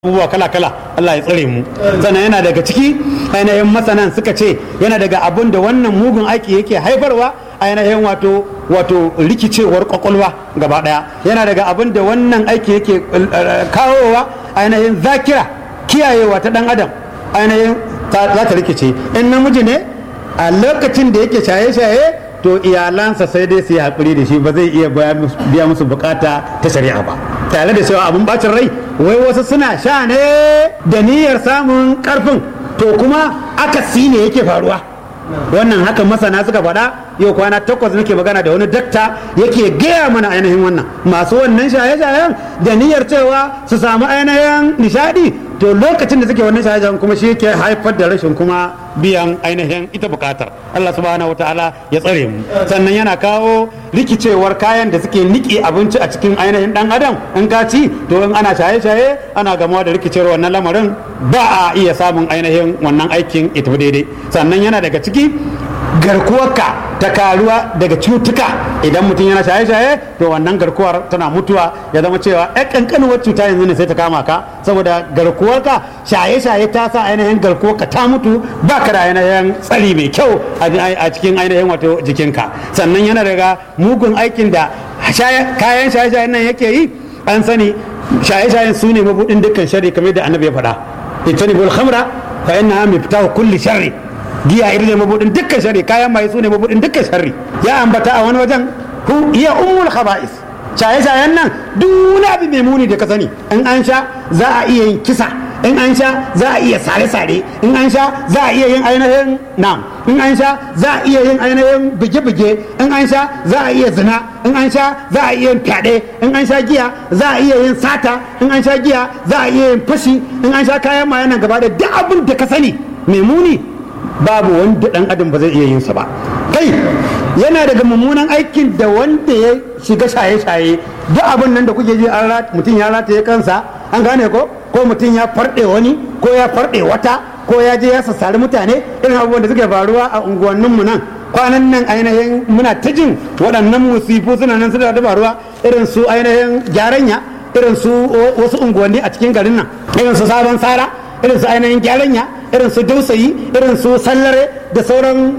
abubuwa kala-kala Allah ya tsare mu. Sannan yana daga ciki ainihin masanan suka ce yana daga abun da wannan mugun aiki yake haifarwa ainihin wato rikicewar kwakwalwa gaba daya. Yana daga abun da wannan aiki yake kawowa ainihin zakira kiyayewa ta dan adam ainihin za ta rikice. In namiji ne a lokacin da yake shaye-shaye to iyalansa sai dai su yi haƙuri da shi, ba zai iya biya musu bukata ta shari'a ba, tare da cewa abin bacin rai wai wasu suna sha ne da niyyar samun karfin, to kuma akasi ne yake faruwa. Wannan haka masana suka faɗa. Yau kwana 8 nake magana da wani dakta yake gaya mana ainihin wannan masu wannan shaye-shayen da niyyar cewa su samu ainihin nishadi, to lokacin da suke wannan shaye-shayen kuma shi yake haifar da rashin kuma biyan ainihin ita bukatar. Allah subhanahu wataala ya tsare mu. Sannan yana kawo rikicewar kayan da suke niki abinci a cikin ainihin dan adam. In ka ci to in ana shaye-shaye ana gamuwa da rikicewar wannan lamarin, ba a iya samun ainihin wannan aikin ita daidai. Sannan yana daga ciki garkuwarka ta karuwa daga cutuka. Idan mutum yana shaye-shaye to wannan garkuwar tana mutuwa, ya zama cewa ɗan ƙanƙanuwar cuta yanzu ne sai ta kama ka, saboda garkuwarka shaye-shaye ta sa ainihin garkuwarka ta mutu, ba ka da ainihin tsari mai kyau a cikin ainihin wato jikinka. Sannan yana daga mugun aikin da kayan shaye-shayen nan yake yi. An sani shaye-shayen su ne mabuɗin dukkan sharri, kamar da annabi ya faɗa, itanibul khamra fa innaha miftahu kulli sharri. Giya irin ne mabudin dukkan sharri, kayan maye su ne mabudin dukkan sharri. Ya ambata a wani wajen iya ummul khaba'is. Shaye-shayen nan duk wani abu mai muni da ka sani, in an sha za a iya yin kisa, in an sha za a iya sare-sare, in an sha za a iya yin ainihin nam, in an sha za a iya yin ainihin buge-buge, in an sha za a iya zina, in an sha za a iya yin fyaɗe, in an sha giya za a iya yin sata, in an sha giya za a iya yin fashi, in an sha kayan maye nan gaba da duk abin da ka sani mai muni babu wanda dan adam ba zai iya yin sa ba. Kai yana daga mummunan aikin da wanda ya shiga shaye-shaye, duk abin nan da kuke ji mutum ya rataye kansa, an gane ko mutum ya farɗe wani ko ya farɗe wata ko ya je ya sassari mutane, irin abubuwan da suke faruwa a unguwannin mu nan kwanan nan ainihin muna ta jin waɗannan musifu suna nan suna da faruwa, irin su ainihin gyaranya, irin su wasu unguwanni a cikin garin nan, irin su sabon sara, irin su ainihin gyaranya, irin su dausayi, irin su sallare da sauran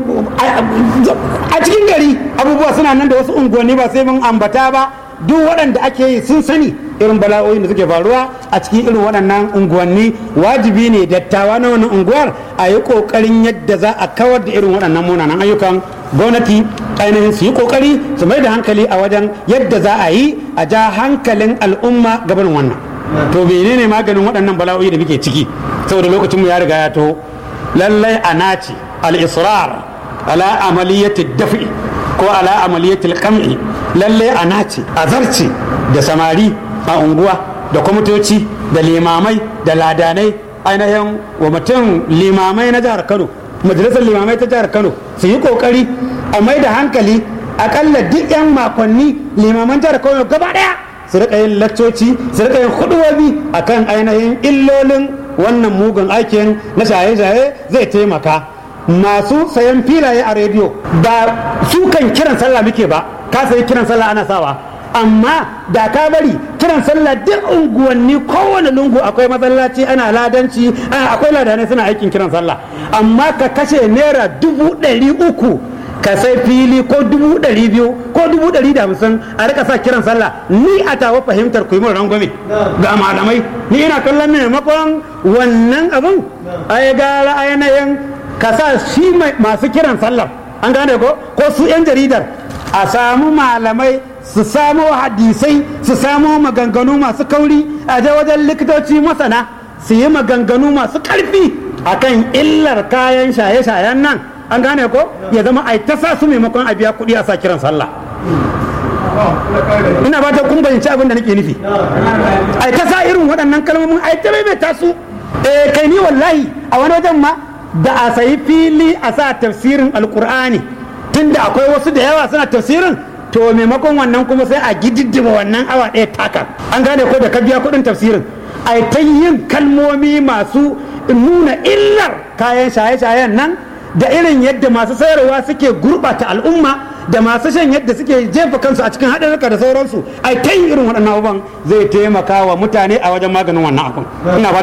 a cikin gari abubuwa suna nan da wasu unguwanni ba sai mun ambata ba. Duk waɗanda ake yi sun sani irin bala'o'in da suke faruwa a cikin irin waɗannan unguwanni. Wajibi ne dattawa na wannan unguwar a yi ƙoƙarin yadda za a kawar da irin waɗannan munanan ayyukan. Gwamnati ainihin su yi ƙoƙari su mai da hankali a wajen yadda za a yi a ja hankalin al'umma gaban wannan. To menene maganin waɗannan bala'o'i da muke ciki? Saboda lokacin mu ya riga ya to lallai ana ce al-israr ala amaliyati daf'i ko ala amaliyati al-qam'i, lallai ana ce azarci da samari a unguwa da kwamitoci da limamai da ladanai ainihin wa mutum limamai na jihar Kano, majalisar limamai ta jihar Kano su yi kokari a mai da hankali akalla duk 'yan makonni limaman jihar Kano gaba daya su rika yin laccoci, su rika yin hudubobi akan ainihin illolin wannan mugun aikin na shaye-shaye. Zai taimaka. Masu sayan filaye a rediyo ba su kan kiran sallah muke ba, ka sayi kiran sallah ana sawa, amma da ka bari kiran sallah duk unguwanni kowane lungu akwai masallaci ana ladanci, akwai ladanai suna aikin kiran sallah, amma ka kashe naira 300 ka sai fili ko 200 ko 150 a rika sa kiran sallah. Ni a tawa fahimtar ku yi mun rangwame ga malamai, ni ina kallon maimakon wannan abin ai gara ainihin ka sa shi masu kiran sallah, an gane ko su 'yan jaridar a samu malamai su samo hadisai, su samo maganganu masu kauri, a je wajen likitoci masana su yi maganganu masu karfi akan illar kayan shaye-shayen nan, an gane ko ya zama ai ta sa su maimakon a biya kuɗi a sa kiran sallah. Ina ba ta kun bayyance abin da nake nufi. Ai ta sa irin waɗannan kalmomin ai ta maimaita su. Kai ni wallahi a wani wajen ma da a sayi fili a sa tafsirin alkur'ani, tunda akwai wasu da yawa suna tafsirin, to maimakon wannan kuma sai a gididdiba wannan awa ɗaya taka, an gane ko da ka biya kuɗin tafsirin ai ta yin kalmomi masu nuna illar kayan shaye-shayen nan da irin yadda masu sayarwa suke gurɓata al'umma da masu shan yadda suke jefa kansu a cikin haɗarurruka da sauransu ai ta yin irin waɗannan abubuwan zai taimaka wa mutane a wajen maganin wannan abun ina